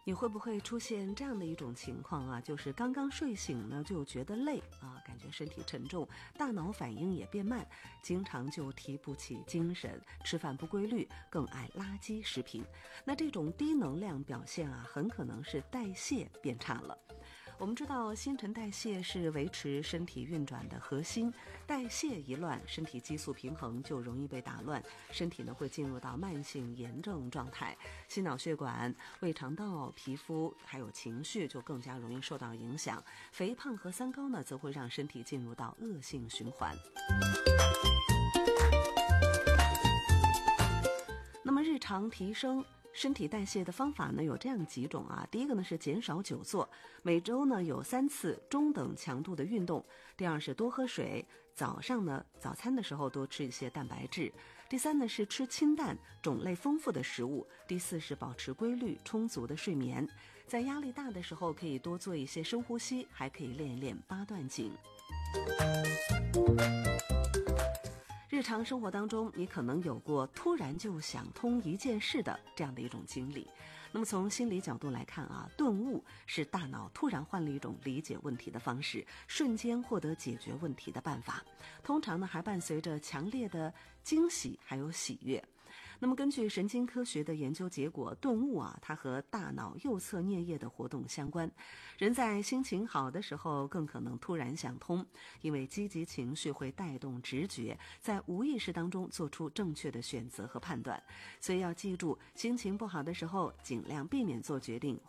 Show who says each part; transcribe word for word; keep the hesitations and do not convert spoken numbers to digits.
Speaker 1: 你会不会出现这样的一种情况啊？就是刚刚睡醒呢，就觉得累啊，感觉身体沉重，大脑反应也变慢，经常就提不起精神，吃饭不规律，更爱垃圾食品。那这种低能量表现啊，很可能是代谢变差了。我们知道新陈代谢是维持身体运转的核心，代谢一乱，身体激素平衡就容易被打乱，身体呢会进入到慢性炎症状态，心脑血管、胃肠道、皮肤还有情绪就更加容易受到影响。肥胖和三高呢，则会让身体进入到恶性循环。那么日常提升身体代谢的方法呢，有这样几种啊。第一个呢是减少久坐，每周呢有三次中等强度的运动。第二是多喝水，早上呢早餐的时候多吃一些蛋白质。第三呢是吃清淡种类丰富的食物。第四是保持规律充足的睡眠。在压力大的时候可以多做一些深呼吸，还可以练一练八段锦。日常生活当中，你可能有过突然就想通一件事的这样的一种经历。那么从心理角度来看啊，顿悟是大脑突然换了一种理解问题的方式，瞬间获得解决问题的办法。通常呢，还伴随着强烈的惊喜还有喜悦。那么根据神经科学的研究结果，顿悟啊，它和大脑右侧颞叶的活动相关。人在心情好的时候更可能突然想通，因为积极情绪会带动直觉，在无意识当中做出正确的选择和判断。所以要记住，心情不好的时候尽量避免做决定